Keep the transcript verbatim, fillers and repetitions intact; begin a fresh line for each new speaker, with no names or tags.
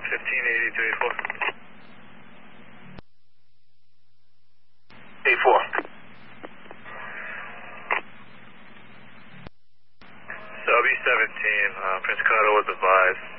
fifteen eighty to eighty-four.
eighty-four.
So B seventeen, uh, Prince Carter was advised.